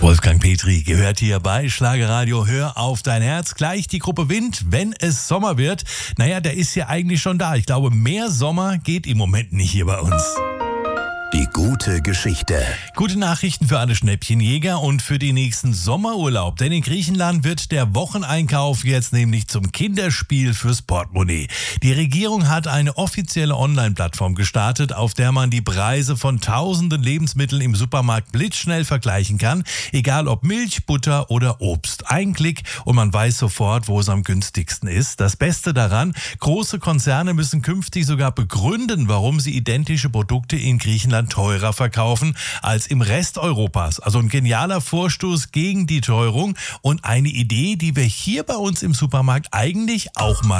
Wolfgang Petri gehört hier bei Schlagerradio. Hör auf dein Herz. Gleich die Gruppe Wind, wenn es Sommer wird. Naja, der ist ja eigentlich schon da. Ich glaube, mehr Sommer geht im Moment nicht hier bei uns. Die gute Geschichte. Gute Nachrichten für alle Schnäppchenjäger und für den nächsten Sommerurlaub. Denn in Griechenland wird der Wocheneinkauf jetzt nämlich zum Kinderspiel fürs Portemonnaie. Die Regierung hat eine offizielle Online-Plattform gestartet, auf der man die Preise von tausenden Lebensmitteln im Supermarkt blitzschnell vergleichen kann. Egal ob Milch, Butter oder Obst. Ein Klick und man weiß sofort, wo es am günstigsten ist. Das Beste daran, große Konzerne müssen künftig sogar begründen, warum sie identische Produkte in Griechenland teurer verkaufen als im Rest Europas. Also ein genialer Vorstoß gegen die Teuerung und eine Idee, die wir hier bei uns im Supermarkt eigentlich auch mal